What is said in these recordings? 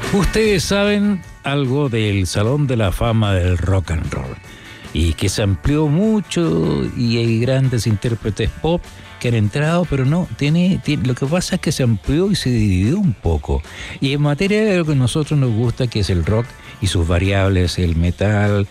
Ustedes saben algo del Salón de la Fama del Rock and Roll y que se amplió mucho y hay grandes intérpretes pop que han entrado, pero no, lo que pasa es que se amplió y se dividió un poco. Y en materia de lo que a nosotros nos gusta, que es el rock y sus variables, el metal,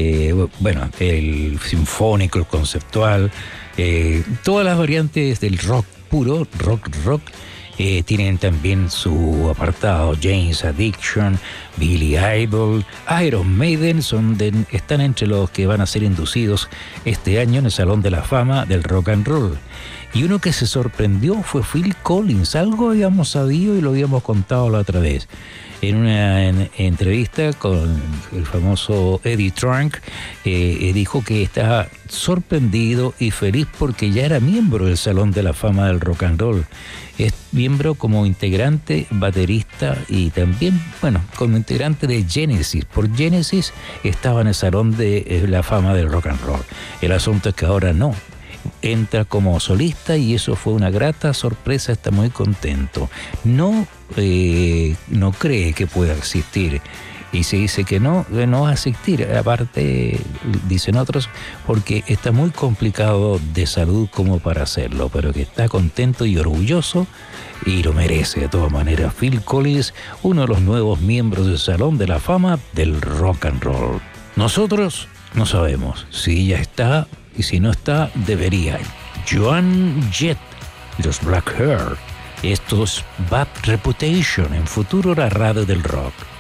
el sinfónico, el conceptual, todas las variantes del rock puro, rock, tienen también su apartado. Jane's Addiction, Billy Idol, Iron Maiden están entre los que van a ser inducidos este año en el Salón de la Fama del Rock and Roll. Y uno que se sorprendió fue Phil Collins. Algo habíamos sabido y lo habíamos contado la otra vez. En una entrevista con el famoso Eddie Trunk, dijo que estaba sorprendido y feliz porque ya era miembro del Salón de la Fama del Rock and Roll. Es miembro como integrante, baterista y también, como integrante de Genesis. Por Genesis estaba en el Salón de la Fama del Rock and Roll. El asunto es que ahora no. Entra como solista y eso fue una grata sorpresa, está muy contento. No cree que pueda existir y se dice que no va a existir. Aparte, dicen otros, porque está muy complicado de salud como para hacerlo, pero que está contento y orgulloso y lo merece de todas maneras. Phil Collins, uno de los nuevos miembros del Salón de la Fama del Rock and Roll. Nosotros no sabemos si ya está y si no está, debería. Joan Jett, los Black Heart. Esto es Bad Reputation, en futuro la radio del rock.